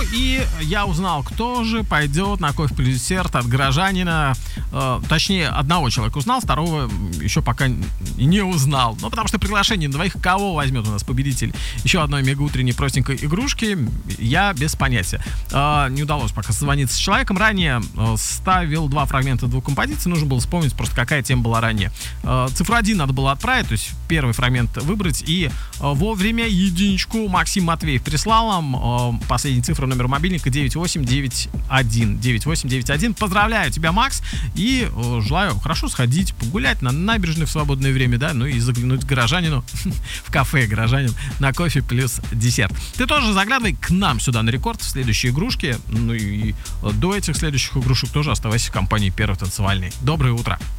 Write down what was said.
и я узнал, кто же пойдет на кофе плюс десерт от горожанина. Точнее, одного человека узнал, второго еще пока не узнал. Ну, потому что приглашение на двоих, кого возьмет у нас победитель еще одной мега-утренней простенькой игрушки, я без понятия. Не удалось пока созвониться с человеком. Ранее ставил 2 фрагмента 2 композиций. Нужно было вспомнить просто, какая тема была ранее. Цифру 1 надо было отправить, то есть первый фрагмент выбрать. И вовремя единичку Максим Матвеев прислал нам. Последняя цифра номера мобильника 9891. 9891. Поздравляю тебя, Макс. И желаю хорошо сходить, погулять на набережной в свободное время, да, ну и заглянуть к горожанину в кафе горожанин на кофе плюс десерт. Ты тоже заглядывай к нам сюда на рекорд в следующие игрушки. Ну и до этих следующих игрушек тоже оставайся в компании Первой танцевальной. Доброе утро.